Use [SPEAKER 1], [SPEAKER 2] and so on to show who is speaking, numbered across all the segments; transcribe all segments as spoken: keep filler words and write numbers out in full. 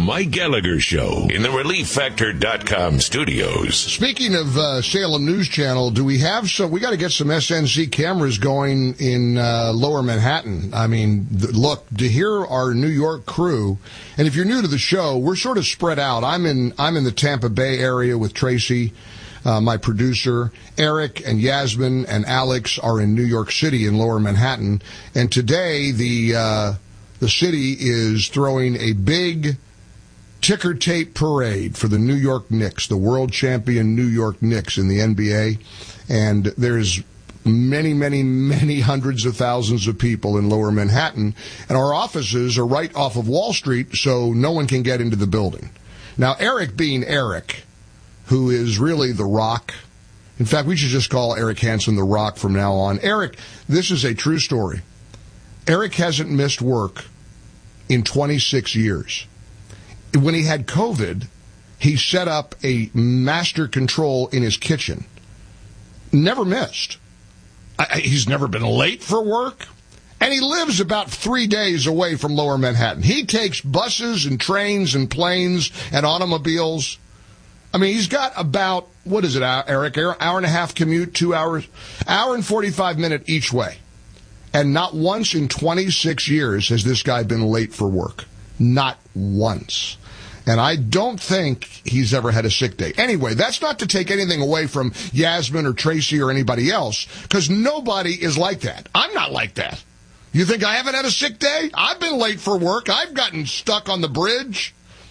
[SPEAKER 1] Mike Gallagher Show in the Relief Factor dot com studios.
[SPEAKER 2] Speaking of uh, Salem News Channel, do we have some? We got to get some S N C cameras going in uh, Lower Manhattan. I mean, th- look, to hear our New York crew, and if you're new to the show, we're sort of spread out. I'm in I'm in the Tampa Bay area with Tracy, uh, my producer. Eric and Yasmin and Alex are in New York City in Lower Manhattan, and today the uh, the city is throwing a big ticker tape parade for the New York Knicks, the world champion New York Knicks in the N B A. And there's many, many, many hundreds of thousands of people in Lower Manhattan. And our offices are right off of Wall Street, so no one can get into the building. Now, Eric being Eric, who is really the Rock. In fact, we should just call Eric Hansen the Rock from now on. Eric, this is a true story. Eric hasn't missed work in twenty-six years. When he had COVID, he set up a master control in his kitchen. Never missed. I, he's never been late for work. And he lives about three days away from Lower Manhattan. He takes buses and trains and planes and automobiles. I mean, he's got about, what is it, Eric? Hour and a half commute, two hours, hour and forty-five minute each way. And not once in twenty-six years has this guy been late for work. Not once. And I don't think he's ever had a sick day. Anyway, that's not to take anything away from Yasmin or Tracy or anybody else, because nobody is like that. I'm not like that. You think I haven't had a sick day? I've been late for work. I've gotten stuck on the bridge.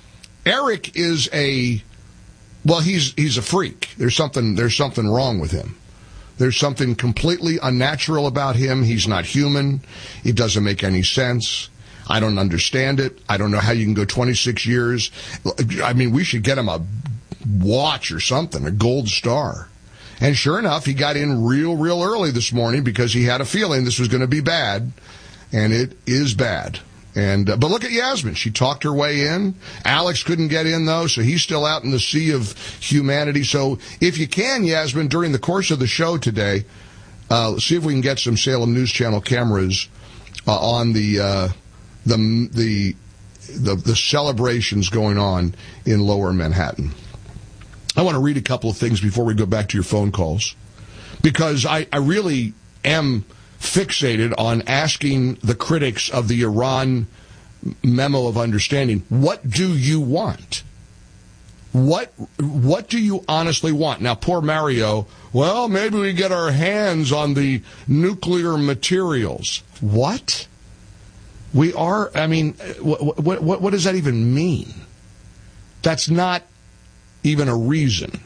[SPEAKER 2] Eric is a, well, he's he's a freak. There's something there's something wrong with him. There's something completely unnatural about him. He's not human. It doesn't make any sense. I don't understand it. I don't know how you can go twenty-six years. I mean, we should get him a watch or something, a gold star. And sure enough, he got in real, real early this morning because he had a feeling this was going to be bad. And it is bad. And uh, but look at Yasmin. She talked her way in. Alex couldn't get in, though, so he's still out in the sea of humanity. So if you can, Yasmin, during the course of the show today, uh, see if we can get some Salem News Channel cameras uh, on the... Uh, The, the the the celebrations going on in Lower Manhattan. I want to read a couple of things before we go back to your phone calls, because I, I really am fixated on asking the critics of the Iran memo of understanding, what do you want? What what do you honestly want? Now, poor Mario, well, maybe we get our hands on the nuclear materials. What? We are, I mean, what, what, what, what does that even mean? That's not even a reason.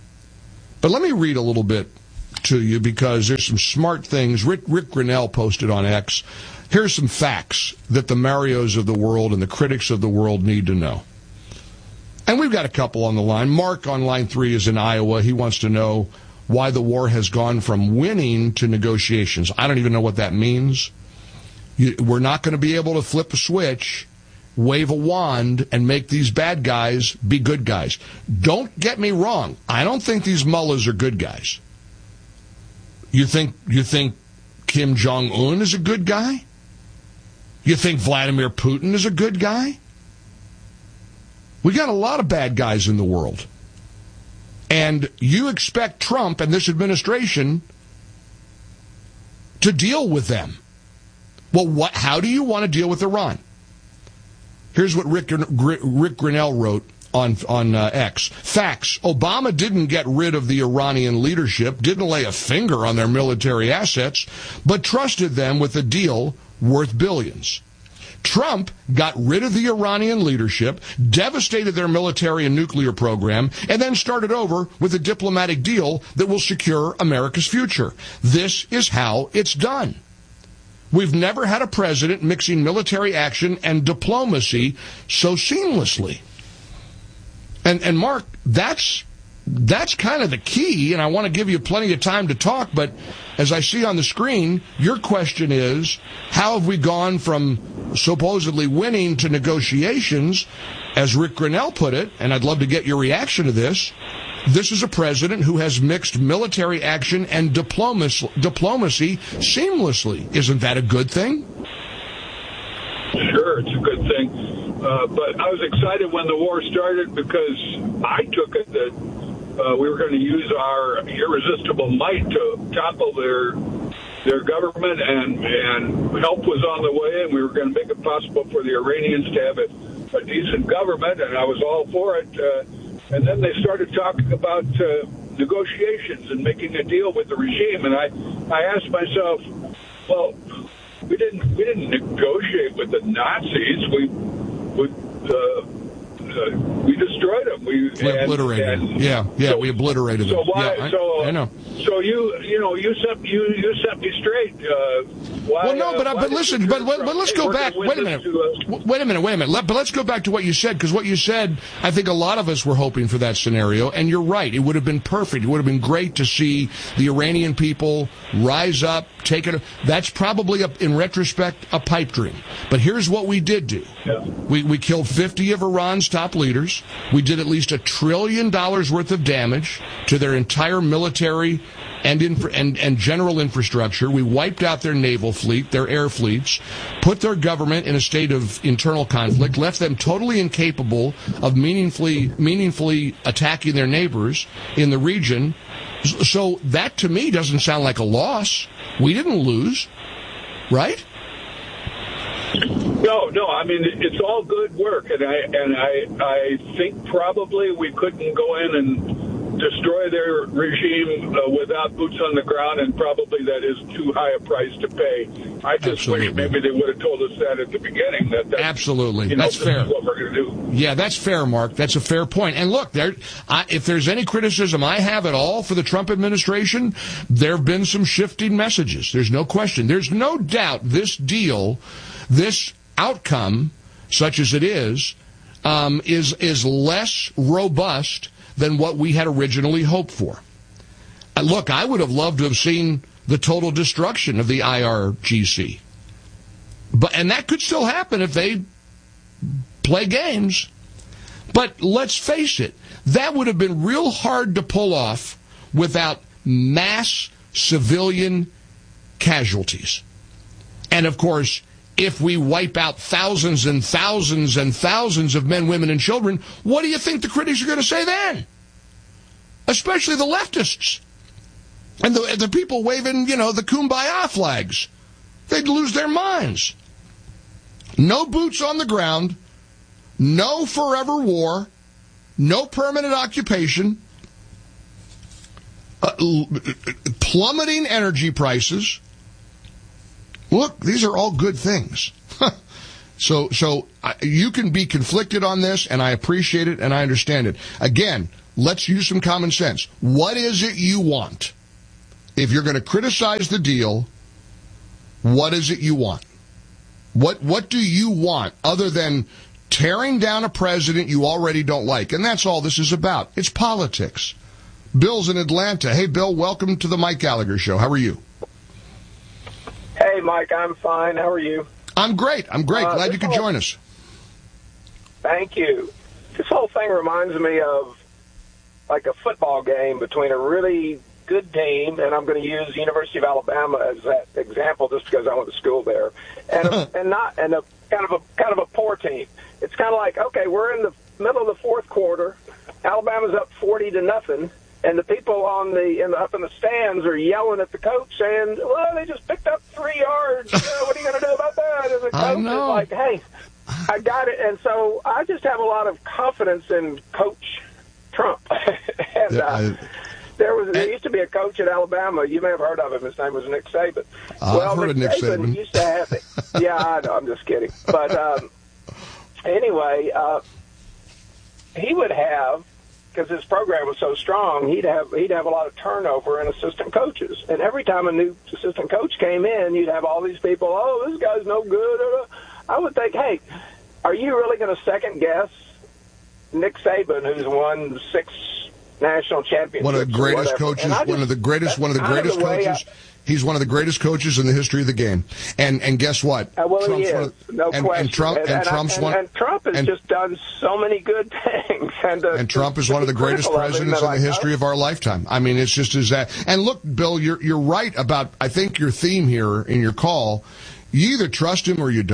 [SPEAKER 2] But let me read a little bit to you, because there's some smart things. Rick, Rick Grinnell posted on X. Here's some facts that the Marios of the world and the critics of the world need to know. And we've got a couple on the line. Mark on line three is in Iowa. He wants to know why the war has gone from winning to negotiations. I don't even know what that means. You, we're not going to be able to flip a switch, wave a wand, and make these bad guys be good guys. Don't get me wrong. I don't think these mullahs are good guys. You think you think Kim Jong-un is a good guy? You think Vladimir Putin is a good guy? We got a lot of bad guys in the world. And you expect Trump and this administration to deal with them. Well, what? How do you want to deal with Iran? Here's what Rick, Rick Grinnell wrote on, on uh, X. Facts. Obama didn't get rid of the Iranian leadership, didn't lay a finger on their military assets, but trusted them with a deal worth billions. Trump got rid of the Iranian leadership, devastated their military and nuclear program, and then started over with a diplomatic deal that will secure America's future. This is how it's done. We've never had a president mixing military action and diplomacy so seamlessly. And and Mark, that's that's kind of the key, and I want to give you plenty of time to talk, but as I see on the screen, your question is, how have we gone from supposedly winning to negotiations? As Rick Grinnell put it, and I'd love to get your reaction to this, this is a president who has mixed military action and diplomacy, diplomacy seamlessly. Isn't that a good thing?
[SPEAKER 3] Sure, it's a good thing. Uh, but I was excited when the war started because I took it that uh, we were going to use our irresistible might to topple their their government, and, and help was on the way, and we were going to make it possible for the Iranians to have a, a decent government, and I was all for it. Uh, and then they started talking about uh, negotiations and making a deal with the regime, and I, I asked myself, well, we didn't we didn't negotiate with the Nazis. We we uh, uh, we destroyed them. We,
[SPEAKER 2] we and, obliterated.
[SPEAKER 3] And
[SPEAKER 2] yeah, yeah,
[SPEAKER 3] so,
[SPEAKER 2] we obliterated
[SPEAKER 3] so
[SPEAKER 2] them.
[SPEAKER 3] Why,
[SPEAKER 2] yeah, I,
[SPEAKER 3] so
[SPEAKER 2] I know.
[SPEAKER 3] So you you know you set you you set me straight. Uh, why,
[SPEAKER 2] well, no, but
[SPEAKER 3] uh,
[SPEAKER 2] but listen, but, but but let's go back. Wait a minute. To, uh, wait a minute. Wait a minute. Let, but let's go back to what you said, because what you said, I think a lot of us were hoping for that scenario, and you're right. It would have been perfect. It would have been great to see the Iranian people rise up, take it. That's probably, a, in retrospect, a pipe dream. But here's what we did do.
[SPEAKER 3] Yeah.
[SPEAKER 2] We we killed fifty of Iran's top leaders. We did at least a trillion dollars worth of damage to their entire military and, infra- and and general infrastructure. We wiped out their naval fleet, their air fleets, put their government in a state of internal conflict, left them totally incapable of meaningfully meaningfully attacking their neighbors in the region. So that, to me, doesn't sound like a loss. We didn't lose, right?
[SPEAKER 3] No, no. I mean, it's all good work, and I and I I think probably we couldn't go in and destroy their regime uh, without boots on the ground, and probably that is too high a price to pay. I just
[SPEAKER 2] Absolutely.
[SPEAKER 3] wish maybe they would have told us that at the beginning. That that's,
[SPEAKER 2] Absolutely,
[SPEAKER 3] you know,
[SPEAKER 2] that's
[SPEAKER 3] this
[SPEAKER 2] fair.
[SPEAKER 3] Is what we're going to do.
[SPEAKER 2] Yeah, that's fair, Mark. That's a fair point. And look, there, I, if there's any criticism I have at all for the Trump administration, there have been some shifting messages. There's no question. There's no doubt this deal, this outcome, such as it is, um, is is less robust than what we had originally hoped for. Uh, look, I would have loved to have seen the total destruction of the I R G C. But and that could still happen if they play games. But let's face it, that would have been real hard to pull off without mass civilian casualties. And of course, if we wipe out thousands and thousands and thousands of men, women, and children, what do you think the critics are going to say then? Especially the leftists. And the, the people waving, you know, the Kumbaya flags. They'd lose their minds. No boots on the ground. No forever war. No permanent occupation. Uh, plummeting energy prices. Look, these are all good things. so so uh, you can be conflicted on this, and I appreciate it, and I understand it. Again, let's use some common sense. What is it you want? If you're going to criticize the deal, what is it you want? What what do you want other than tearing down a president you already don't like? And that's all this is about. It's politics. Bill's in Atlanta. Hey, Bill, welcome to the Mike Gallagher Show. How are you?
[SPEAKER 4] Hey, Mike, I'm fine. How are you?
[SPEAKER 2] I'm great. I'm great.
[SPEAKER 4] Uh,
[SPEAKER 2] Glad you could
[SPEAKER 4] whole,
[SPEAKER 2] join us.
[SPEAKER 4] Thank you. This whole thing reminds me of like a football game between a really good team, and I'm going to use University of Alabama as that example just because I went to school there, and a, and not and a kind of a kind of a poor team. It's kind of like, okay, we're in the middle of the fourth quarter. Alabama's up forty to nothing. And the people on the, in the up in the stands are yelling at the coach, saying, "Well, they just picked up three yards. Uh, what are you going to do about that?" And the coach is like, "Hey, I got it." And so I just have a lot of confidence in Coach Trump. and
[SPEAKER 2] yeah,
[SPEAKER 4] uh,
[SPEAKER 2] I,
[SPEAKER 4] there was there used to be a coach at Alabama. You may have heard of him. His name was Nick Saban.
[SPEAKER 2] I've
[SPEAKER 4] well,
[SPEAKER 2] heard
[SPEAKER 4] Nick,
[SPEAKER 2] of Nick
[SPEAKER 4] Saban,
[SPEAKER 2] Saban
[SPEAKER 4] used to have it. Yeah, I know. I'm just kidding. But um, anyway, uh, he would have. Because his program was so strong, he'd have he'd have a lot of turnover in assistant coaches. And every time a new assistant coach came in, you'd have all these people, "Oh, this guy's no good." I would think, hey, are you really going to second guess Nick Saban, who's won six national championships?
[SPEAKER 2] One of the greatest coaches, just, one of the greatest, one of the greatest coaches. I, He's one of the greatest coaches in the history of the game. And and guess what?
[SPEAKER 4] Uh, well,
[SPEAKER 2] Trump's
[SPEAKER 4] he is,
[SPEAKER 2] one of,
[SPEAKER 4] no
[SPEAKER 2] and,
[SPEAKER 4] question.
[SPEAKER 2] And Trump and,
[SPEAKER 4] and
[SPEAKER 2] Trump's
[SPEAKER 4] and,
[SPEAKER 2] one.
[SPEAKER 4] And Trump has
[SPEAKER 2] and,
[SPEAKER 4] just done so many good things. And, uh,
[SPEAKER 2] and Trump is one of the greatest presidents in the history of our lifetime. I mean, it's just as that. And look, Bill, you're you're right about. I think your theme here in your call. You either trust him or you don't.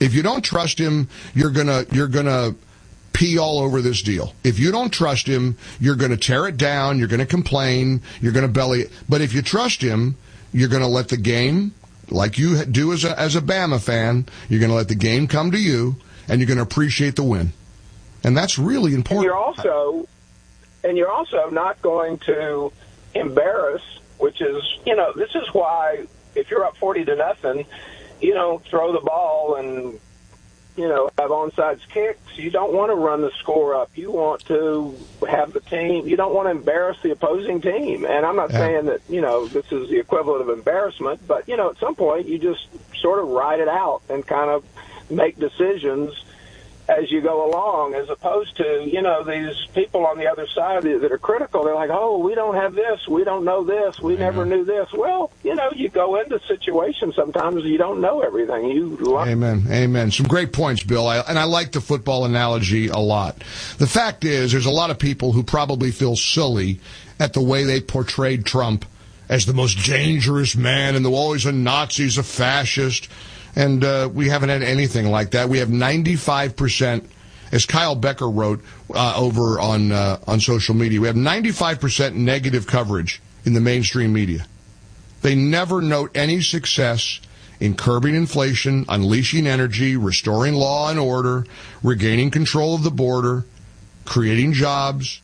[SPEAKER 2] If you don't trust him, you're gonna you're gonna pee all over this deal. If you don't trust him, you're going to tear it down, you're going to complain, you're going to belly it. But if you trust him, you're going to let the game, like you do as a, as a Bama fan, you're going to let the game come to you, and you're going to appreciate the win. And that's really important.
[SPEAKER 4] And you're also, and you're also not going to embarrass, which is, you know, this is why if you're up forty to nothing, you don't throw the ball and, you know, have onside kicks. You don't want to run the score up. You want to have the team. You don't want to embarrass the opposing team. And I'm not yeah. saying that, you know, this is the equivalent of embarrassment, but, you know, at some point you just sort of ride it out and kind of make decisions as you go along, as opposed to, you know, these people on the other side that are critical. They're like, oh, we don't have this, we don't know this, we yeah. never knew this. Well, you know, you go into situations sometimes you don't know everything. You learn.
[SPEAKER 2] Amen, amen. Some great points, Bill, I, and I like the football analogy a lot. The fact is, there's a lot of people who probably feel silly at the way they portrayed Trump as the most dangerous man and the always a Nazi, a fascist. And uh, we haven't had anything like that. We have ninety-five percent, as Kyle Becker wrote uh, over on uh, on social media, we have ninety-five percent negative coverage in the mainstream media. They never note any success in curbing inflation, unleashing energy, restoring law and order, regaining control of the border, creating jobs.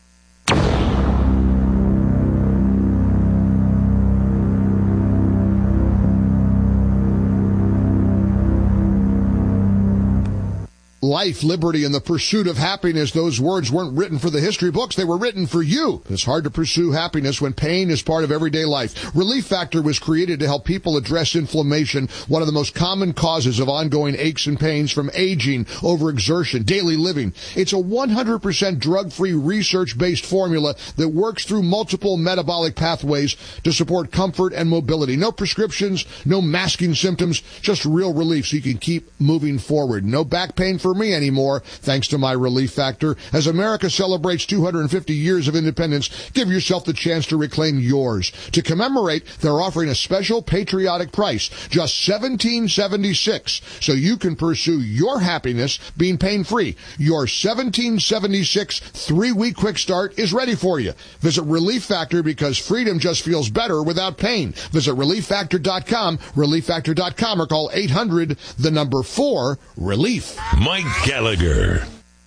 [SPEAKER 2] Life, liberty, and the pursuit of happiness, those words weren't written for the history books. They were written for you. It's hard to pursue happiness when pain is part of everyday life. Relief Factor was created to help people address inflammation, one of the most common causes of ongoing aches and pains from aging, overexertion, daily living. It's a one hundred percent drug-free, research-based formula that works through multiple metabolic pathways to support comfort and mobility. No prescriptions, no masking symptoms, just real relief so you can keep moving forward. No back pain for me anymore, thanks to my Relief Factor. As America celebrates two hundred fifty years of independence, give yourself the chance to reclaim yours. To commemorate, they're offering a special patriotic price, just seventeen seventy-six, so you can pursue your happiness being pain-free. Your seventeen seventy-six three-week quick start is ready for you. Visit Relief Factor because freedom just feels better without pain. Visit relief factor dot com, relief factor dot com, or call eight hundred, the number four, relief.
[SPEAKER 1] Mike Gallagher.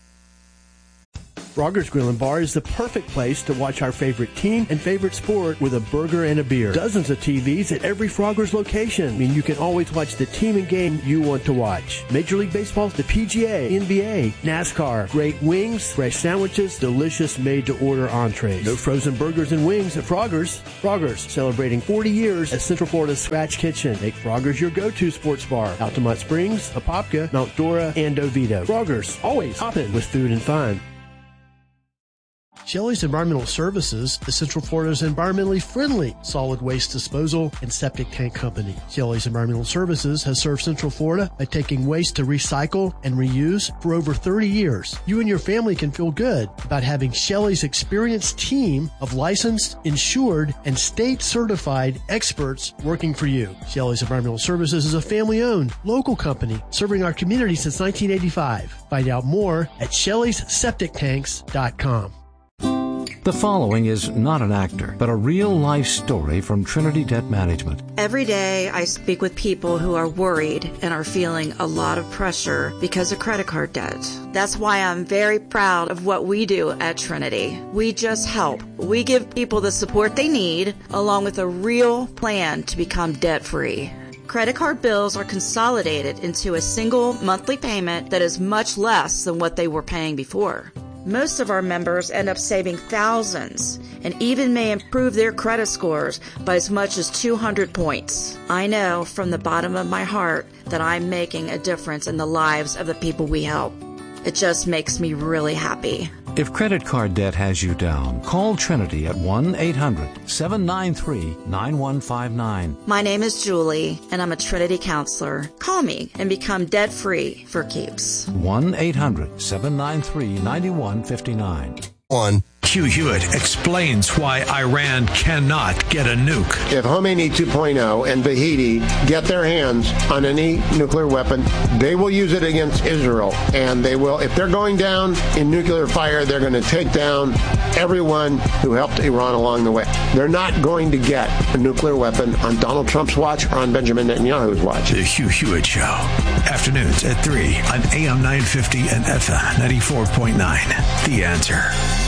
[SPEAKER 5] Frogger's Grill and Bar is the perfect place to watch our favorite team and favorite sport with a burger and a beer. Dozens of T Vs at every Frogger's location mean you can always watch the team and game you want to watch. Major League Baseball, the P G A, N B A, NASCAR, great wings, fresh sandwiches, delicious made-to-order entrees. No frozen burgers and wings at Frogger's. Frogger's, celebrating forty years as Central Florida's Scratch Kitchen. Make Frogger's your go-to sports bar. Altamont Springs, Apopka, Mount Dora, and Oviedo. Frogger's, always hopping with food and fun. Shelley's Environmental Services is Central Florida's environmentally friendly solid waste disposal and septic tank company. Shelley's Environmental Services has served Central Florida by taking waste to recycle and reuse for over thirty years. You and your family can feel good about having Shelley's experienced team of licensed, insured, and state-certified experts working for you. Shelley's Environmental Services is a family-owned, local company serving our community since nineteen eighty-five. Find out more at shelleys septic tanks dot com.
[SPEAKER 6] The following is not an actor, but a real-life story from Trinity Debt Management.
[SPEAKER 7] Every day I speak with people who are worried and are feeling a lot of pressure because of credit card debt. That's why I'm very proud of what we do at Trinity. We just help. We give people the support they need, along with a real plan to become debt-free. Credit card bills are consolidated into a single monthly payment that is much less than what they were paying before. Most of our members end up saving thousands and even may improve their credit scores by as much as two hundred points. I know from the bottom of my heart that I'm making a difference in the lives of the people we help. It just makes me really happy.
[SPEAKER 6] If credit card debt has you down, call Trinity at one eight hundred seven nine three nine one five nine.
[SPEAKER 7] My name is Julie, and I'm a Trinity counselor. Call me and become debt-free for keeps.
[SPEAKER 6] one eight hundred seven nine three nine one five nine.
[SPEAKER 8] One. Hugh Hewitt explains why Iran cannot get a nuke.
[SPEAKER 9] If Khomeini two point oh and Bahidi get their hands on any nuclear weapon, they will use it against Israel. And they will, if they're going down in nuclear fire, they're going to take down everyone who helped Iran along the way. They're not going to get a nuclear weapon on Donald Trump's watch or on Benjamin Netanyahu's watch.
[SPEAKER 8] The Hugh Hewitt Show. Afternoons at three on A M nine fifty and F M ninety-four point nine. The Answer.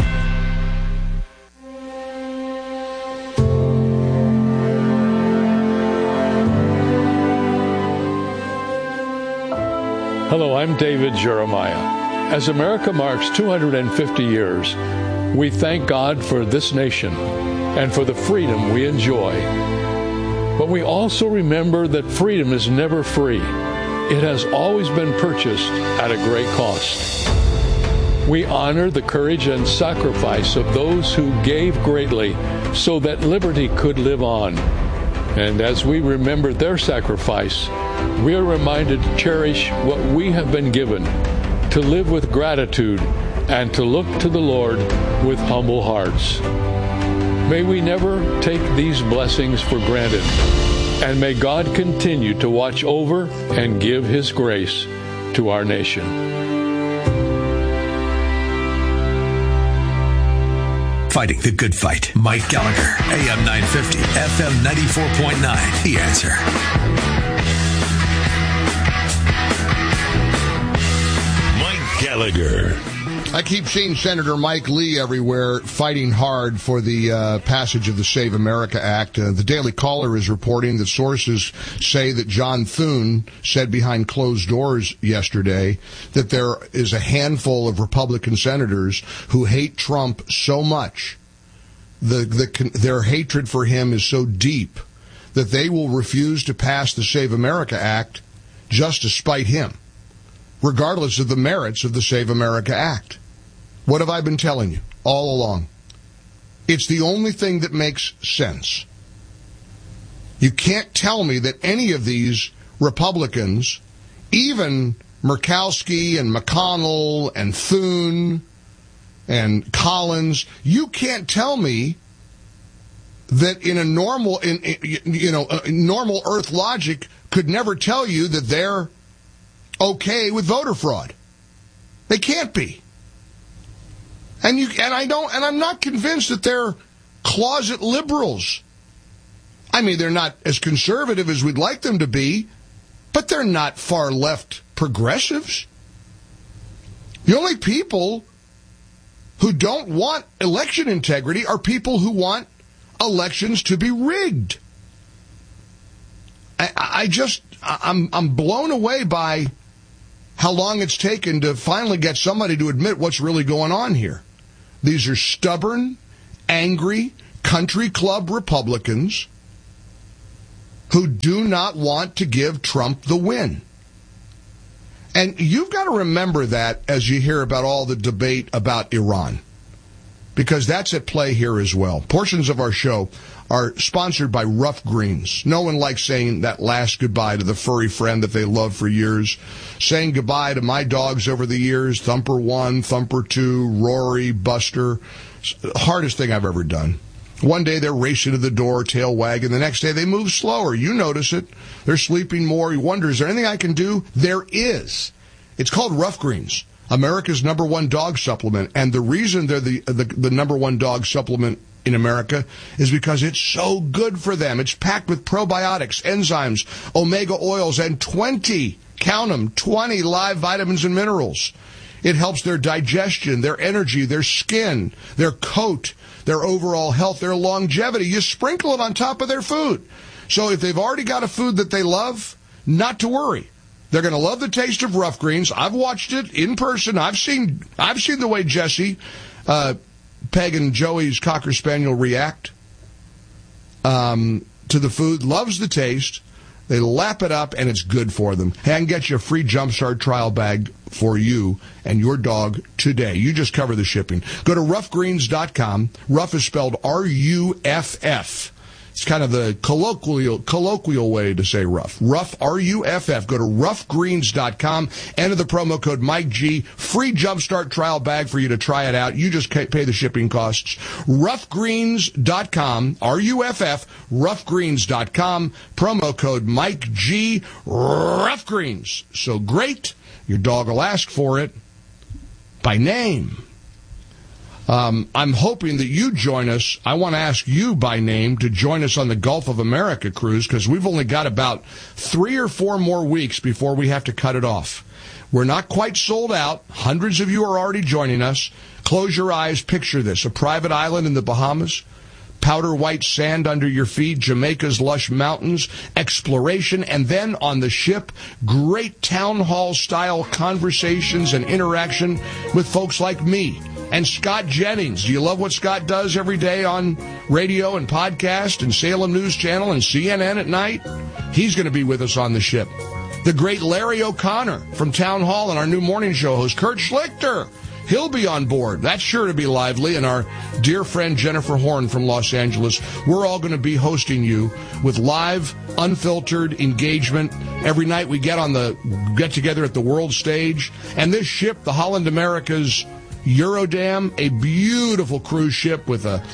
[SPEAKER 10] Hello, I'm David Jeremiah. As America marks two hundred fifty years, we thank God for this nation and for the freedom we enjoy. But we also remember that freedom is never free. It has always been purchased at a great cost. We honor the courage and sacrifice of those who gave greatly so that liberty could live on. And as we remember their sacrifice, we are reminded to cherish what we have been given, to live with gratitude, and to look to the Lord with humble hearts. May we never take these blessings for granted, and may God continue to watch over and give His grace to our nation.
[SPEAKER 8] Fighting the good fight. Mike Gallagher, A M nine fifty, F M ninety-four point nine. The Answer.
[SPEAKER 1] Mike Gallagher.
[SPEAKER 2] I keep seeing Senator Mike Lee everywhere fighting hard for the uh, passage of the Save America Act. Uh, the Daily Caller is reporting that sources say that John Thune said behind closed doors yesterday that there is a handful of Republican senators who hate Trump so much, the, the their hatred for him is so deep that they will refuse to pass the Save America Act just to spite him, regardless of the merits of the Save America Act. What have I been telling you all along? It's the only thing that makes sense. You can't tell me that any of these Republicans, even Murkowski and McConnell and Thune and Collins, you can't tell me that in a normal, in, you know, normal Earth logic could never tell you that they're okay with voter fraud. They can't be. And you and I don't and I'm not convinced that they're closet liberals. I mean, they're not as conservative as we'd like them to be, but they're not far left progressives. The only people who don't want election integrity are people who want elections to be rigged. I, I just I'm I'm blown away by how long it's taken to finally get somebody to admit what's really going on here. These are stubborn, angry, country club Republicans who do not want to give Trump the win. And you've got to remember that as you hear about all the debate about Iran, because that's at play here as well. Portions of our show are sponsored by Rough Greens. No one likes saying that last goodbye to the furry friend that they loved for years. Saying goodbye to my dogs over the years, Thumper one, Thumper two, Rory, Buster. Hardest thing I've ever done. One day they're racing to the door, tail wagging. The next day they move slower. You notice it. They're sleeping more. You wonder, is there anything I can do? There is. It's called Rough Greens, America's number one dog supplement. And the reason they're the, the, the number one dog supplement in America is because it's so good for them. It's packed with probiotics, enzymes, omega oils, and twenty, count them, twenty live vitamins and minerals. It helps their digestion, their energy, their skin, their coat, their overall health, their longevity. You sprinkle it on top of their food. So if they've already got a food that they love, not to worry. They're going to love the taste of Rough Greens. I've watched it in person. I've seen I've seen the way Jesse, uh, Peg and Joey's Cocker Spaniel react um, to the food. Loves the taste. They lap it up, and it's good for them. Hey, I can get you a free Jumpstart trial bag for you and your dog today. You just cover the shipping. Go to rough greens dot com. Rough is spelled R U F F. It's kind of the colloquial colloquial way to say rough. Rough, R U F F. Go to rough greens dot com. Enter the promo code Mike G. Free Jumpstart trial bag for you to try it out. You just pay the shipping costs. rough greens dot com, R U F F, rough greens dot com. Promo code Mike G. Rough Greens. So great, your dog will ask for it by name. Um, I'm hoping that you join us. I want to ask you by name to join us on the Gulf of America cruise, because we've only got about three or four more weeks before we have to cut it off. We're not quite sold out. Hundreds of you are already joining us. Close your eyes. Picture this. A private island in the Bahamas. Powder white sand under your feet, Jamaica's lush mountains, exploration, and then on the ship, great town hall style conversations and interaction with folks like me and Scott Jennings. Do you love what Scott does every day on radio and podcast and Salem News Channel and C N N at night? He's going to be with us on the ship. The great Larry O'Connor from Town Hall and our new morning show host, Kurt Schlichter. He'll be on board. That's sure to be lively. And our dear friend Jennifer Horn from Los Angeles. We're all going to be hosting you with live, unfiltered engagement. Every night we get on the get together at the world stage. And this ship, the Holland America's Eurodam, a beautiful cruise ship with a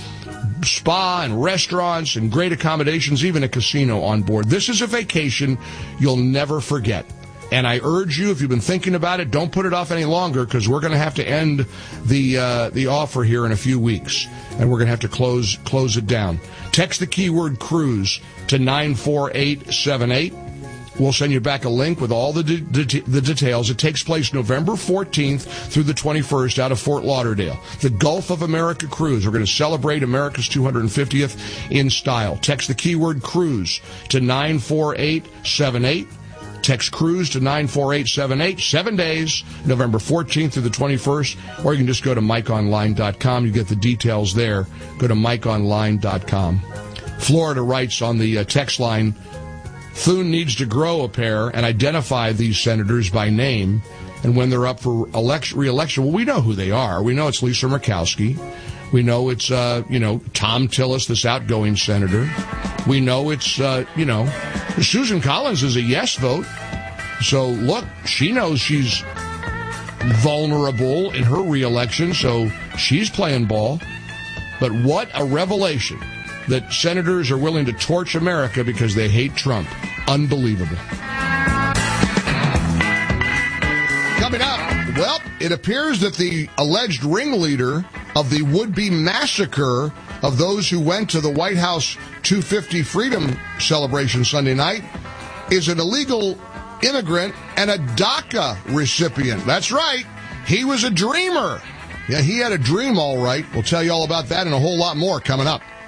[SPEAKER 2] spa and restaurants and great accommodations, even a casino on board. This is a vacation you'll never forget. And I urge you, if you've been thinking about it, don't put it off any longer, because we're going to have to end the uh, the offer here in a few weeks, and we're going to have to close close it down. Text the keyword cruise to nine four eight seven eight. We'll send you back a link with all the de- de- the details. It takes place November fourteenth through the twenty-first out of Fort Lauderdale. The Gulf of America cruise. We're going to celebrate America's two hundred fiftieth in style. Text the keyword cruise to nine four eight seven eight. Text cruise to nine four eight seven eight. Seven days, November fourteenth through the twenty-first. Or you can just go to mike online dot com. You get the details there. Go to mike online dot com. Florida writes on the uh, text line, Thune needs to grow a pair and identify these senators by name. And when they're up for election, re-election, well, we know who they are. We know it's Lisa Murkowski. We know it's, uh, you know, Tom Tillis, this outgoing senator. We know it's, uh, you know, Susan Collins is a yes vote. So, look, she knows she's vulnerable in her reelection, so she's playing ball. But what a revelation that senators are willing to torch America because they hate Trump. Unbelievable. Coming up, well, it appears that the alleged ringleader of the would-be massacre of those who went to the White House two fifty Freedom celebration Sunday night is an illegal immigrant and a DACA recipient. That's right. He was a dreamer. Yeah, he had a dream, all right. We'll tell you all about that and a whole lot more coming up.